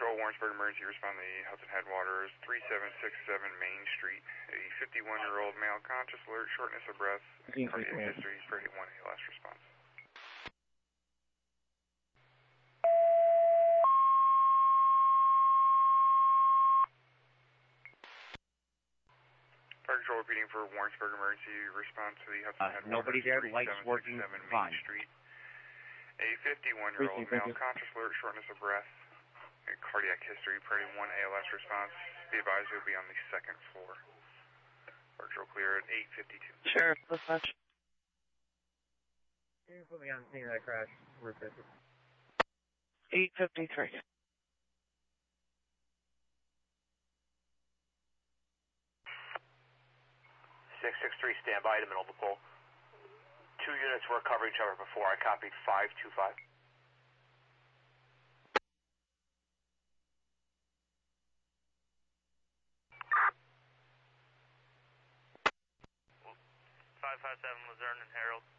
Patrol, Warrensburg Emergency Respond to the Hudson Headwaters, 3767 Main Street. A 51-year-old male conscious, alert, shortness of breath, cardiac history, priority 1 ALS response. Fire Control repeating for Warrensburg Emergency Response to the Hudson Headwaters, nobody there, the lights working fine. Main Street. A 51-year-old male conscious, alert, shortness of breath, cardiac history, priority 1 ALS response. The advisor will be on the second floor. Fire Control clear at 8:52. Sheriff, dispatch. Can you put me on the scene of that crash? 8:53. 663, stand by to middle of the pole. 2 units were covering each other before. I copied 525. Well, 557 Luzerne and Harold.